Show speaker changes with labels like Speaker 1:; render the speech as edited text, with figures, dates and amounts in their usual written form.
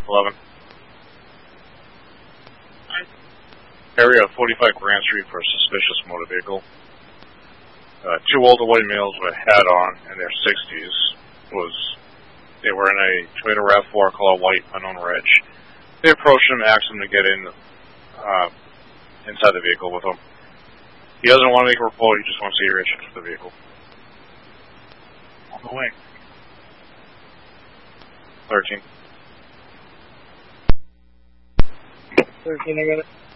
Speaker 1: 11. Area 45 Grand Street for a suspicious motor vehicle. Two older white males with a hat on in their 60s. They were in a Toyota RAV4 color white unknown reg. They approached him, asked him to get in inside the vehicle with him. He doesn't want to make a report, he just wants to see your issues with the vehicle.
Speaker 2: On the way.
Speaker 1: 13.
Speaker 2: 13, I got it.